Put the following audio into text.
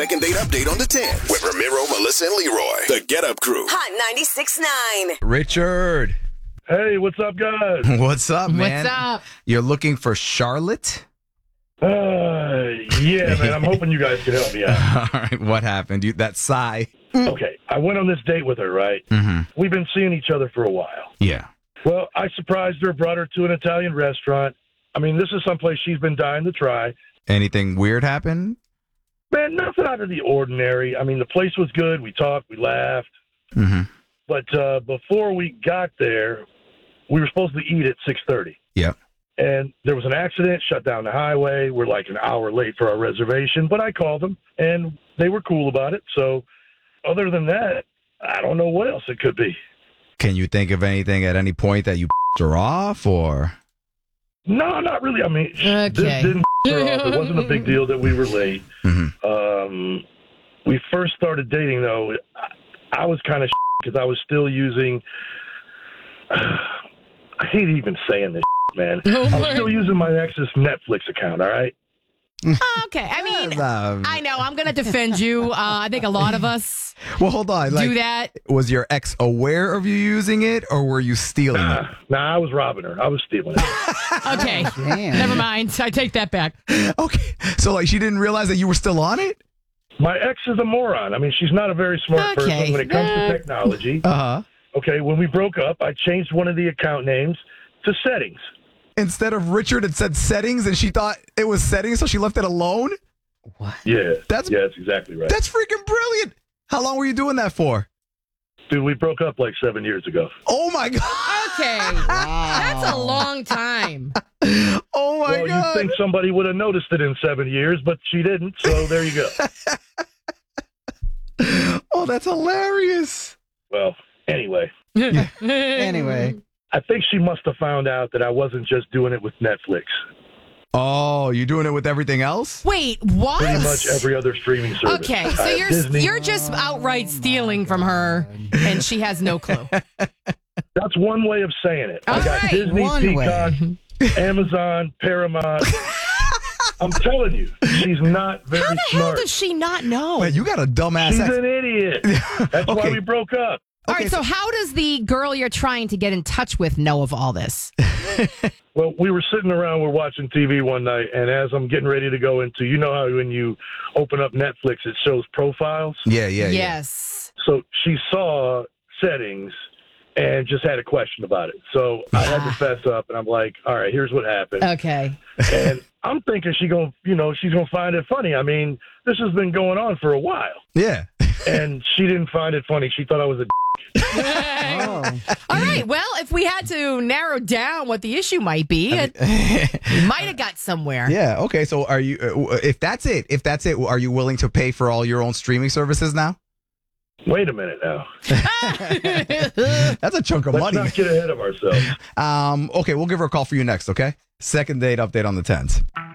Second date update on the 10th with Ramiro, Melissa, and Leroy. The Get Up Crew. Hot 96.9. Richard. Hey, what's up, guys? What's up, man? What's up? You're looking for Charlotte? Yeah, man, I'm hoping you guys can help me out. All right, what happened? That sigh. Okay, I went on this date with her, right? Mm-hmm. We've been seeing each other for a while. Yeah. Well, I surprised her, brought her to an Italian restaurant. I mean, this is someplace she's been dying to try. Anything weird happen? Man, nothing out of the ordinary. I mean, the place was good. We talked, we laughed. Mm-hmm. But before we got there, we were supposed to eat at 6:30. Yep. And there was an accident, shut down the highway. We're like an hour late for our reservation, but I called them, and they were cool about it. So other than that, I don't know what else it could be. Can you think of anything at any point that you her off, or? No, not really. I mean, Okay. this didn't her off. It wasn't a big deal that we were late. Mm-hmm. We first started dating, though. I was kind of because I was still using. I hate even saying this, man. I was still using my ex's Netflix account. All right. Okay. I mean, I know. I'm going to defend you. I think a lot of us Well, hold on. do that. Was your ex aware of you using it, or were you stealing it? Nah, I was robbing her. I was stealing it. Okay. Never mind. I take that back. Okay. So, she didn't realize that you were still on it? My ex is a moron. I mean, she's not a very smart Okay. person when it comes to technology. Uh-huh. Okay, when we broke up, I changed one of the account names to settings. Instead of Richard, it said settings, and she thought it was settings, so she left it alone? Yeah, That's exactly right. That's freaking brilliant. How long were you doing that for? Dude, we broke up like 7 years ago. Oh, my God. Okay. That's a long time. Oh, my Well, God. you'd think somebody would have noticed it in 7 years, but she didn't, so there you go. Oh, that's hilarious. Well, anyway, Anyway. I think she must have found out that I wasn't just doing it with Netflix. Oh, you're doing it with everything else? Wait, what? Pretty much every other streaming service. Okay, I so have Disney. you're just outright stealing from her, and she has no clue. That's one way of saying it. I All got right, Disney, one way. Peacock, Amazon, Paramount. I'm telling you, she's not very How the hell smart. does she not know? Wait, you got a dumbass She's ex. an idiot. That's why Okay. we broke up. All right, so how does the girl you're trying to get in touch with know of all this? Well, we were sitting around, we're watching TV one night, and as I'm getting ready to go into, you know how when you open up Netflix, it shows profiles? Yeah. Yes. So she saw settings and just had a question about it. So I had to fess up, and I'm like, all right, here's what happened. Okay. And I'm thinking she's going to find it funny. I mean, this has been going on for a while. Yeah. And she didn't find it funny. She thought I was a Oh. All right. Well, if we had to narrow down what the issue might be, you might have got somewhere. Yeah. Okay. So are you, if that's it, are you willing to pay for all your own streaming services now? Wait a minute now. That's a chunk of Let's money. not get ahead of ourselves. Okay. We'll give her a call for you next. Okay. Second date update on the 10th.